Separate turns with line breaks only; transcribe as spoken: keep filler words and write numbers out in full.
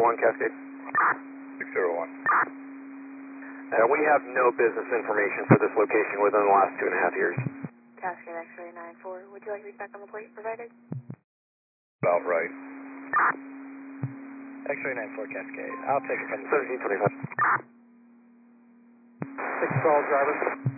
one Cascade.
six zero one.
Uh, we have no business information for this location within the last two and a half years.
Cascade X-ray nine four, would you like to be back on the plate provided?
About right.
X-ray nine four Cascade, I'll take it from the
seventeen twenty-five.
six twelve driver.